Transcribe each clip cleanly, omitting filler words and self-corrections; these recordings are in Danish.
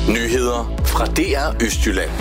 Nyheder fra DR Østjylland.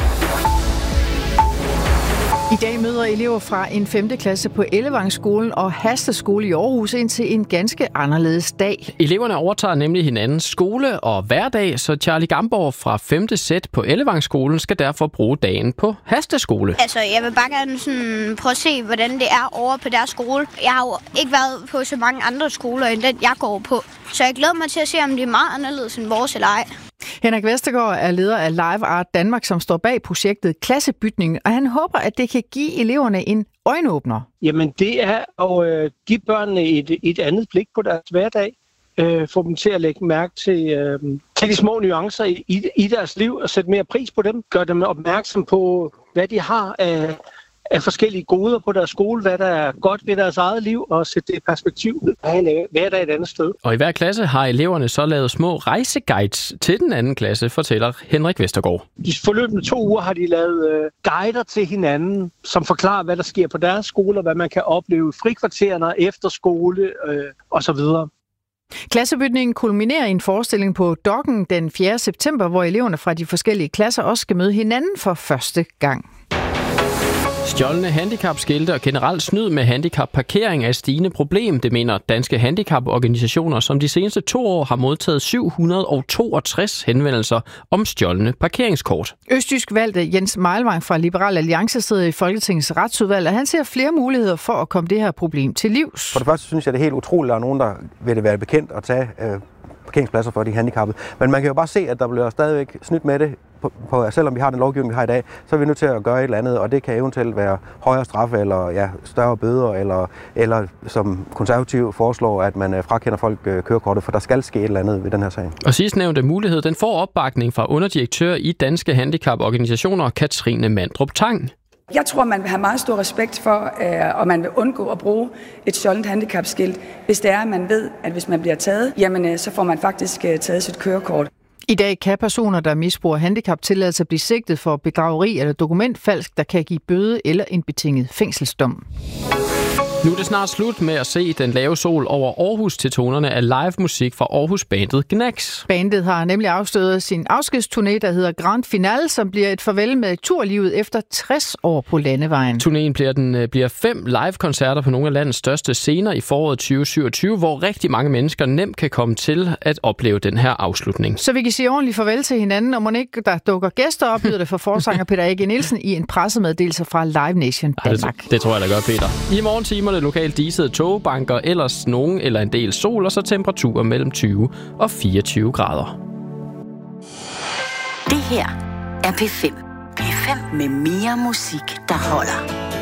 I dag møder elever fra en 5. klasse på Ellevangsskolen og Hasle Skole i Aarhus ind til en ganske anderledes dag. Eleverne overtager nemlig hinandens skole og hverdag, så Charlie Gamborg fra 5. sæt på Ellevangsskolen skal derfor bruge dagen på Hasle Skole. Altså, jeg vil bare gerne prøve at se, hvordan det er over på deres skole. Jeg har jo ikke været på så mange andre skoler, end den jeg går på. Så jeg glæder mig til at se, om det er meget anderledes end vores eller ej. Henrik Vestergaard er leder af Live Art Danmark, som står bag projektet Klassebytning, og han håber, at det kan give eleverne en øjenåbner. Jamen det er at give børnene et andet blik på deres hverdag. Få dem til at lægge mærke til de små nuancer i deres liv og sætte mere pris på dem. Gør dem opmærksom på, hvad de har af forskellige goder på deres skole, hvad der er godt ved deres eget liv, og sætte det i perspektiv af hverdag et andet sted. Og i hver klasse har eleverne så lavet små rejseguides til den anden klasse, fortæller Henrik Vestergaard. De forløbende 2 uger har de lavet guider til hinanden, som forklarer, hvad der sker på deres skole, og hvad man kan opleve i frikvartererne, efter skole osv. Klassebytningen kulminerer i en forestilling på Dokken den 4. september, hvor eleverne fra de forskellige klasser også skal møde hinanden for første gang. Stjålne handicapskilte og generelt snyd med handicapparkering er et stigende problem, det mener Danske Handicaporganisationer, som de seneste 2 år har modtaget 762 henvendelser om stjålne parkeringskort. Østjysk valgte Jens Meilvang fra Liberal Alliance sidder i Folketingets retsudvalg, og han ser flere muligheder for at komme det her problem til livs. For det første synes jeg, det er helt utroligt, at der er nogen, der vil det være bekendt at tage parkeringspladser for de handicappede. Men man kan jo bare se, at der bliver stadigvæk snydt med det. Selvom vi har den lovgivning, vi har i dag, så er vi nødt til at gøre et eller andet, og det kan eventuelt være højere straffe eller større bøder, eller som konservativ foreslår, at man frakender folk kørekortet, for der skal ske et eller andet ved den her sag. Og sidstnævnte mulighed, den får opbakning fra underdirektør i Danske Handicaporganisationer, Katrine Mandrup Tang. Jeg tror, man vil have meget stor respekt for, og man vil undgå at bruge et stjålent handicapskilt, hvis det er, at man ved, at hvis man bliver taget, jamen så får man faktisk taget sit kørekort. I dag kan personer, der misbruger handicaptilladelser, blive sigtet for bedrageri eller dokumentfalsk, der kan give bøde eller en betinget fængselsdom. Nu er det snart slut med at se den lave sol over Aarhus til tonerne af live musik fra Aarhus-bandet Gnags. Bandet har nemlig afsløret sin afskedsturné, der hedder Grand Finale, som bliver et farvel med turlivet efter 60 år på landevejen. Turnéen bliver 5 live-koncerter på nogle af landets største scener i foråret 2027, hvor rigtig mange mennesker nemt kan komme til at opleve den her afslutning. Så vi kan sige ordentligt farvel til hinanden, og må ikke der dukker gæster op, lyder det for forsanger Peter Ege Nielsen i en pressemeddelelse fra Live Nation Danmark. Det tror jeg, der gør, Peter. I morgen det lokalt disede togbanker, ellers nogen eller en del sol, og så temperaturer mellem 20 og 24 grader. Det her er P5. P5 med mere musik, der holder.